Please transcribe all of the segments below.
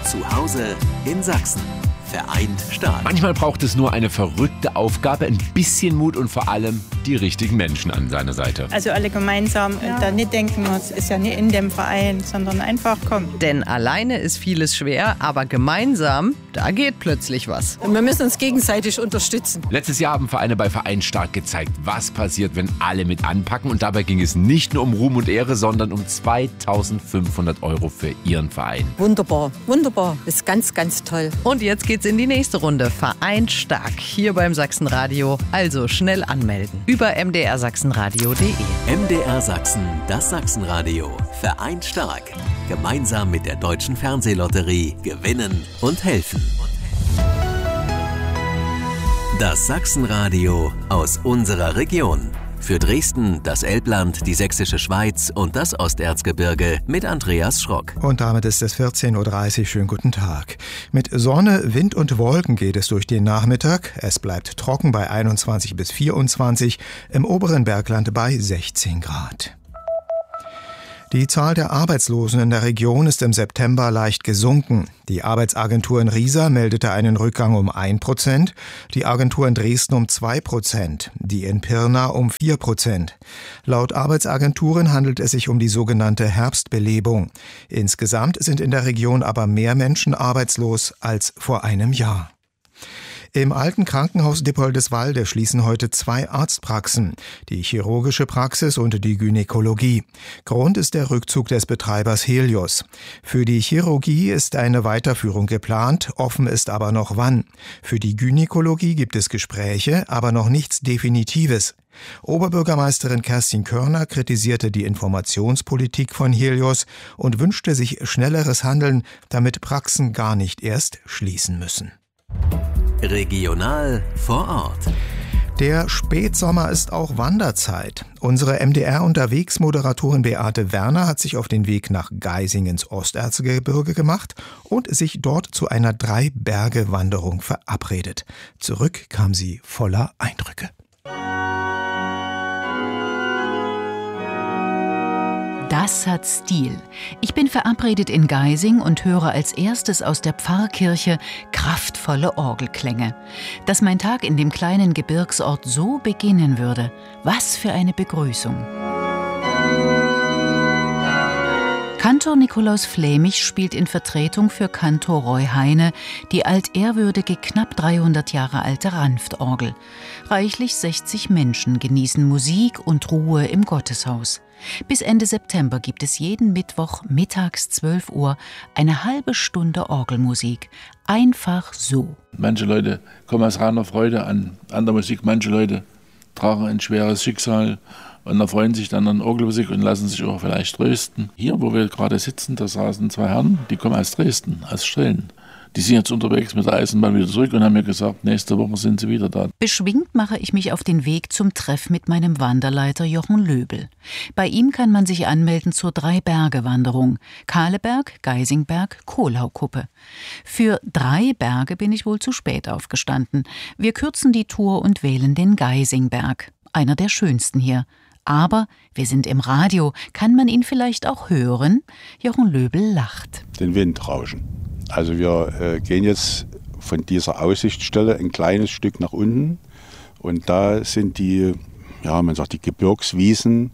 Zu Hause in Sachsen. Vereint stark. Manchmal braucht es nur eine verrückte Aufgabe, ein bisschen Mut und vor allem die richtigen Menschen an seiner Seite. Also alle gemeinsam da nicht denken, es ist ja nicht in dem Verein, sondern einfach kommen. Denn alleine ist vieles schwer, aber gemeinsam, da geht plötzlich was. Und wir müssen uns gegenseitig unterstützen. Letztes Jahr haben Vereine bei Vereint stark gezeigt, was passiert, wenn alle mit anpacken. Und dabei ging es nicht nur um Ruhm und Ehre, sondern um 2.500 € für ihren Verein. Wunderbar, wunderbar. Das ist ganz, ganz toll. Und jetzt geht's in die nächste Runde. Vereint stark hier beim Sachsenradio. Also schnell anmelden. Über mdrsachsenradio.de. MDR Sachsen, das Sachsenradio. Vereint stark. Gemeinsam mit der Deutschen Fernsehlotterie gewinnen und helfen. Das Sachsenradio aus unserer Region. Für Dresden, das Elbland, die Sächsische Schweiz und das Osterzgebirge mit Andreas Schrock. Und damit ist es 14.30 Uhr. Schönen guten Tag. Mit Sonne, Wind und Wolken geht es durch den Nachmittag. Es bleibt trocken bei 21 bis 24, im oberen Bergland bei 16 Grad. Die Zahl der Arbeitslosen in der Region ist im September leicht gesunken. Die Arbeitsagentur in Riesa meldete einen Rückgang um 1%, die Agentur in Dresden um 2%, die in Pirna um 4%. Laut Arbeitsagenturen handelt es sich um die sogenannte Herbstbelebung. Insgesamt sind in der Region aber mehr Menschen arbeitslos als vor einem Jahr. Im alten Krankenhaus Dippoldeswalde schließen heute 2 Arztpraxen, die chirurgische Praxis und die Gynäkologie. Grund ist der Rückzug des Betreibers Helios. Für die Chirurgie ist eine Weiterführung geplant, offen ist aber noch wann. Für die Gynäkologie gibt es Gespräche, aber noch nichts Definitives. Oberbürgermeisterin Kerstin Körner kritisierte die Informationspolitik von Helios und wünschte sich schnelleres Handeln, damit Praxen gar nicht erst schließen müssen. Regional vor Ort. Der Spätsommer ist auch Wanderzeit. Unsere MDR-Unterwegs-Moderatorin Beate Werner hat sich auf den Weg nach Geising ins Osterzgebirge gemacht und sich dort zu einer 3-Berge-Wanderung verabredet. Zurück kam sie voller Eindrücke. Das hat Stil. Ich bin verabredet in Geising und höre als erstes aus der Pfarrkirche kraftvolle Orgelklänge. Dass mein Tag in dem kleinen Gebirgsort so beginnen würde, was für eine Begrüßung. Kantor Nikolaus Flämich spielt in Vertretung für Kantor Roy Heine die altehrwürdige, knapp 300 Jahre alte Ranftorgel. Reichlich 60 Menschen genießen Musik und Ruhe im Gotteshaus. Bis Ende September gibt es jeden Mittwoch mittags 12 Uhr eine halbe Stunde Orgelmusik. Einfach so. Manche Leute kommen aus reiner Freude an der Musik, manche Leute tragen ein schweres Schicksal und erfreuen sich dann an Orgelmusik und lassen sich auch vielleicht trösten. Hier, wo wir gerade sitzen, da saßen 2 Herren, die kommen aus Dresden, aus Strillen. Die sind jetzt unterwegs mit der Eisenbahn wieder zurück und haben mir gesagt, nächste Woche sind sie wieder da. Beschwingt mache ich mich auf den Weg zum Treff mit meinem Wanderleiter Jochen Löbel. Bei ihm kann man sich anmelden zur 3-Berge-Wanderung. Kahleberg, Geisingberg, Kohlhaukuppe. Für 3 Berge bin ich wohl zu spät aufgestanden. Wir kürzen die Tour und wählen den Geisingberg. Einer der schönsten hier. Aber wir sind im Radio. Kann man ihn vielleicht auch hören? Jochen Löbel lacht. Den Wind rauschen. Also wir gehen jetzt von dieser Aussichtsstelle ein kleines Stück nach unten und da sind die, man sagt die Gebirgswiesen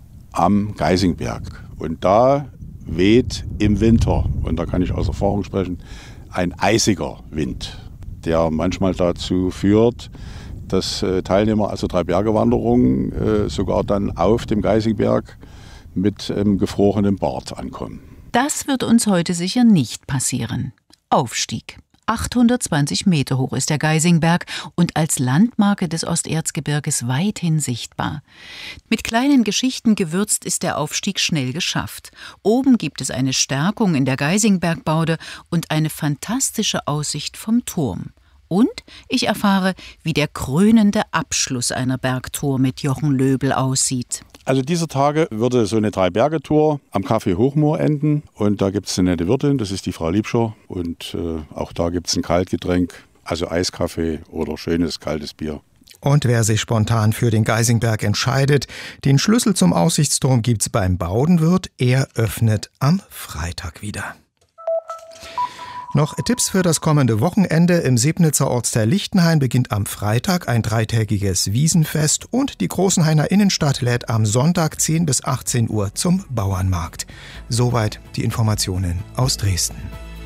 am Geisingberg. Und da weht im Winter, und da kann ich aus Erfahrung sprechen, ein eisiger Wind, der manchmal dazu führt, dass Teilnehmer also 3-Berge-Wanderungen sogar dann auf dem Geisingberg mit gefrorenem Bart ankommen. Das wird uns heute sicher nicht passieren. Aufstieg. 820 Meter hoch ist der Geisingberg und als Landmarke des Osterzgebirges weithin sichtbar. Mit kleinen Geschichten gewürzt ist der Aufstieg schnell geschafft. Oben gibt es eine Stärkung in der Geisingbergbaude und eine fantastische Aussicht vom Turm. Und ich erfahre, wie der krönende Abschluss einer Bergtour mit Jochen Löbel aussieht. Also dieser Tage würde so eine 3-Berge-Tour am Café Hochmoor enden. Und da gibt es eine nette Wirtin, das ist die Frau Liebscher. Und auch da gibt es ein Kaltgetränk, also Eiskaffee oder schönes kaltes Bier. Und wer sich spontan für den Geisingberg entscheidet, den Schlüssel zum Aussichtsturm gibt's beim Baudenwirt. Er öffnet am Freitag wieder. Noch Tipps für das kommende Wochenende. Im Sebnitzer Ortsteil Lichtenhain beginnt am Freitag ein 3-tägiges Wiesenfest und die Großenhainer Innenstadt lädt am Sonntag 10 bis 18 Uhr zum Bauernmarkt. Soweit die Informationen aus Dresden.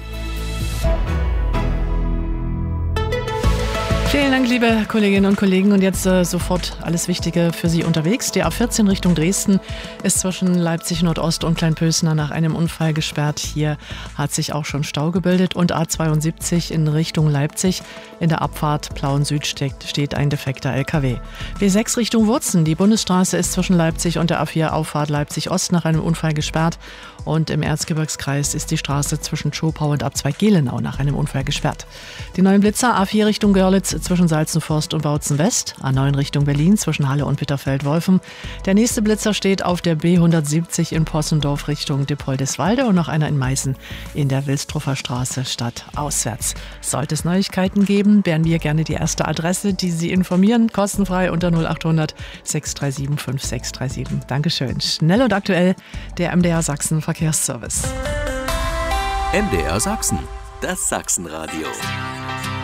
Vielen Dank, liebe Kolleginnen und Kollegen. Und jetzt sofort alles Wichtige für Sie unterwegs. Die A14 Richtung Dresden ist zwischen Leipzig Nordost und Kleinpösner nach einem Unfall gesperrt. Hier hat sich auch schon Stau gebildet. Und A72 in Richtung Leipzig. In der Abfahrt Plauen Süd steht ein defekter LKW. B6 Richtung Wurzen. Die Bundesstraße ist zwischen Leipzig und der A4 Auffahrt Leipzig Ost nach einem Unfall gesperrt. Und im Erzgebirgskreis ist die Straße zwischen Schopau und Abzweig Gelenau nach einem Unfall gesperrt. Die neuen Blitzer A4 Richtung Görlitz zwischen Salzenforst und Bautzen West, A9 Richtung Berlin zwischen Halle und Bitterfeld-Wolfen. Der nächste Blitzer steht auf der B170 in Possendorf Richtung Diepoldeswalde und noch einer in Meißen in der Wilstruffer Straße stadtauswärts. Sollte es Neuigkeiten geben, wären wir gerne die erste Adresse, die Sie informieren, kostenfrei unter 0800 637 5637. Dankeschön. Schnell und aktuell, der MDR Sachsen Verkehrsservice. MDR Sachsen, das Sachsenradio.